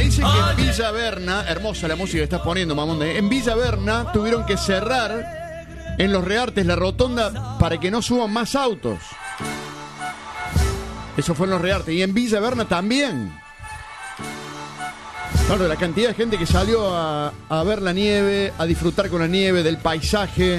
dicen que en Villa Berna, hermosa la música que estás poniendo, Mamonde, en Villa Berna tuvieron que cerrar en los Reartes la rotonda para que no suban más autos. Eso fue en los Reartes. Y en Villa Berna también. Claro, la cantidad de gente que salió a ver la nieve, a disfrutar con la nieve, del paisaje.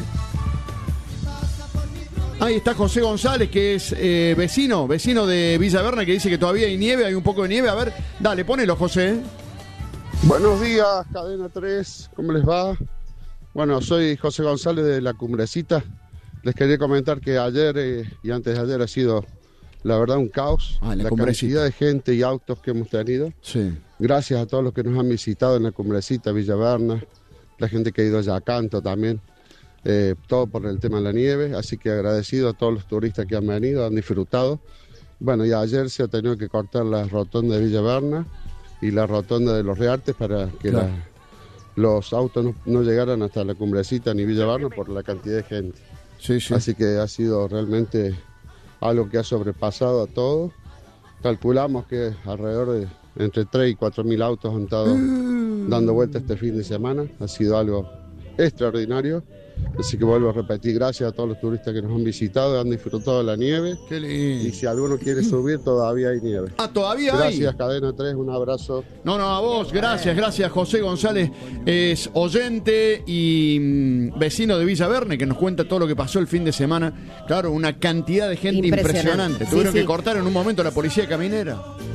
Ahí está José González, que es vecino de Villa Berna, que dice que todavía hay nieve, hay un poco de nieve. A ver, dale, ponelo, José. Buenos días, Cadena 3, ¿cómo les va? Bueno, soy José González de La Cumbrecita. Les quería comentar que ayer y antes de ayer ha sido, la verdad, un caos. La cantidad de gente y autos que hemos tenido. Sí. Gracias a todos los que nos han visitado en La Cumbrecita, Villa Berna, la gente que ha ido a Yacanto también. Todo por el tema de la nieve, así que agradecido a todos los turistas que han venido, han disfrutado. Bueno, y ayer se ha tenido que cortar la rotonda de Villa Berna y la rotonda de los Reartes para que los autos no llegaran hasta La Cumbrecita ni Villa Berna por la cantidad de gente. Sí, sí. Así que ha sido realmente algo que ha sobrepasado a todo. Calculamos que alrededor de entre 3 y 4 mil autos han estado dando vueltas este fin de semana. Ha sido algo extraordinario. Así que vuelvo a repetir, gracias a todos los turistas que nos han visitado, han disfrutado de la nieve. Qué lindo. Y si alguno quiere subir, todavía hay nieve. Ah, todavía gracias, hay. Gracias, Cadena 3, un abrazo. No, a vos, gracias, José González. Es oyente y vecino de Villa Berna, que nos cuenta todo lo que pasó el fin de semana. Claro, una cantidad de gente impresionante. Tuvieron que cortar en un momento la policía caminera.